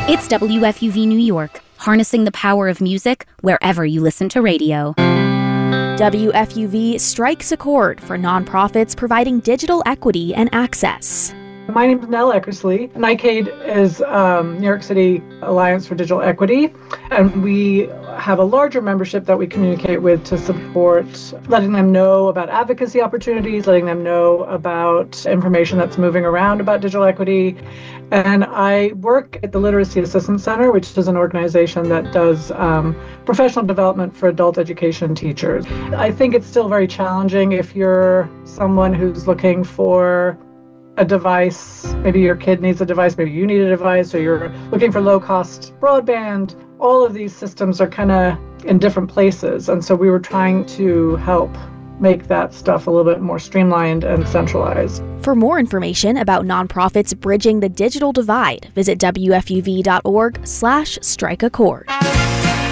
It's WFUV New York, harnessing the power of music wherever you listen to radio. WFUV strikes a chord for nonprofits providing digital equity and access. My name is Nell Eckersley. NICAID is New York City Alliance for Digital Equity, and we have a larger membership that we communicate with to support letting them know about advocacy opportunities, letting them know about information that's moving around about digital equity. And I work at the Literacy Assistance Center, which is an organization that does professional development for adult education teachers. I think it's still very challenging if you're someone who's looking for a device, maybe your kid needs a device, maybe you need a device, or you're looking for low-cost broadband. All of these systems are kind of in different places, and so we were trying to help make that stuff a little bit more streamlined and centralized. For more information about nonprofits bridging the digital divide, visit WFUV.org/strikeachord.